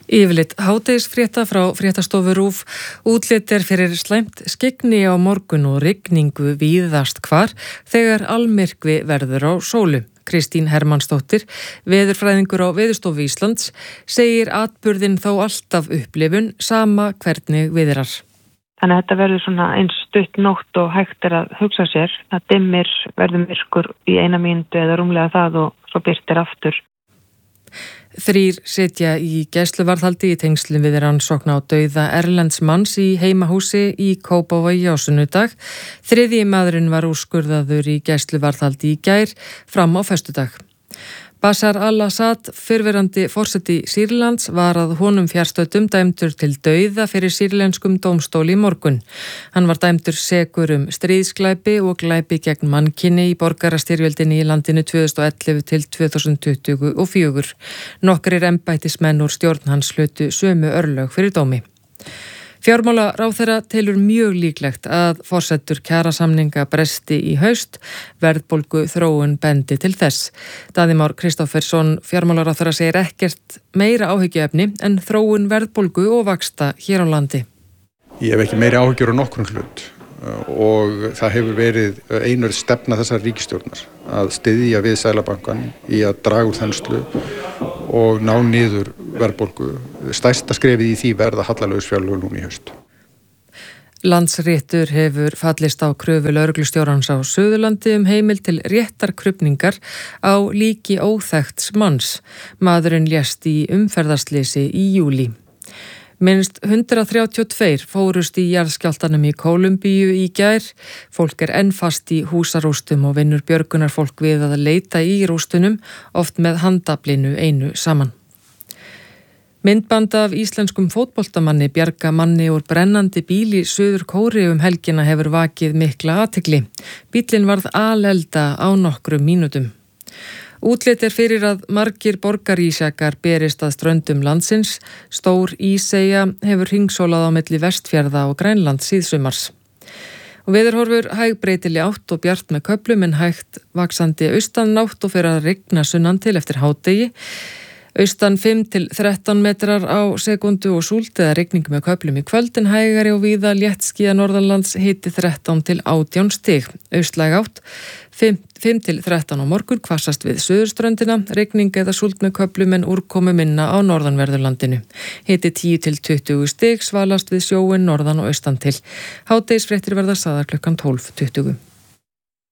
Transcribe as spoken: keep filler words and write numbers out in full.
Yfirleitt hádegisfrétta frá fréttastofu RÚV. Útlit er fyrir slæmt skyggni á morgun og rigningu víðast hvar þegar almyrkvi verður á sólu. Kristín Hermannsdóttir, veðurfræðingur á Veðurstofu Íslands, segir atburðin þó alltaf upplifun sama hvernig viðrar. Þannig að þetta verður svona eins stutt nótt og hægt er að hugsa sér. Það dimmir, verður myrkur í eina mínútu eða rúmlega það og svo birtir aftur. Þrír sitja í gæsluvarðhaldi í tengslum við rannsókn á dauða erlends manns í heimahúsi í Kópavogi á sunnudag. Þriðji maðurinn var úrskurðaður í gæsluvarðhaldi í gær fram á föstudag. Bashar al-Assad, fyrrverandi forseti Sýrlands, var að honum fjarstöddum dæmdur til dauða fyrir sýrlenskum dómstóli í morgun. Hann var dæmdur sekur um stríðsglæpi og glæpi gegn mannkyni í borgarastyrjöldinni í landinu tvö þúsund og ellefu til tvö þúsund tuttugu og fjögur. Nokkrir embættismenn úr stjórn hans hlutu sömu örlög fyrir dómi. Fjármálaráðherra telur mjög líklegt að forsendur kjarasamninga bresti í haust, verðbólgu þróun bendi til þess. Daði Már Kristófersson, fjármálaráðherra, segir ekkert meira áhyggjuefni en þróun verðbólgu og vaxta hér á landi. Ég hef ekki meiri áhyggjur á nokkrum hlut og það hefur verið einur stefna þessar ríkisstjórnar að styðja við Seðlabankann í að draga úr þenslu og ná niður verðbólgu. Stærsta skrefið í því verða hallalausfjárlög núna í haust. Landsréttur hefur fallist á kröfu lögreglustjórans á Suðurlandi um heimild til réttarkrufningar á líki óþekkts manns. Maðurinn lést í umferðarslysi í júlí. Minnst hundrað þrjátíu og tvö fórust í jarðskjálftanum í Kólumbíu í gær. Fólk er enn fast í húsarústum og vinnur björgunarfólk við að leita í rústunum, oft með handaflinu einu saman. Myndband af íslenskum fótboltamanni bjarga manni úr brennandi bíl í Suður Kóreu um helgina hefur vakið mikla athygli. Bíllinn varð alelda á nokkrum mínútum. Útlit er fyrir að margir borgarísjakar berist að ströndum landsins. Stór íseyja hefur hringsólað á milli Vestfjarða og Grænland síðsumars. Og veðurhorfur hægbreytileg átt og bjart með köflum en hægt vaxandi austanátt og fyrir að rigna sunnan til eftir hádegi. Austan fimm til þrettán metrar á sekundu og súld eða rigning með köflum í kvöld en hægari og víða léttskýjað norðanlands hiti þrettán til átján stig. Austlæg átt fimm til þrettán á morgun, hvassast við suðurströndina, rigning eða súld með köflum en úrkomu minna á norðanverðurlandinu. Hiti tíu til tuttugu stig, svalast við sjóin norðan og austan til. Hádegisfréttir verða sagðar klukkan tólf tuttugu.